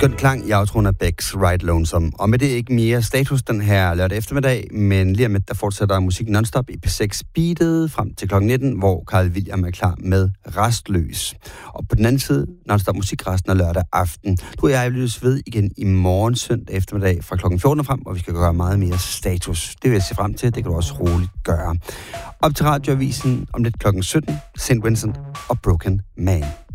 Skøn klang i outroen af Becks Ride Lonesome. Og med det ikke mere status den her lørdag eftermiddag, men lige om lidt, der fortsætter musik nonstop i P6 Beatet frem til kl. 19, hvor Carl William er klar med Rastløs. Og på den anden side, nonstop musik resten af lørdag aften. Du og jeg lyttes ved igen i morgen søndag eftermiddag fra kl. 14 frem, hvor vi skal gøre meget mere status. Det vil jeg se frem til, det kan du også roligt gøre. Op til radioavisen om lidt kl. 17, St. Vincent og Broken Man.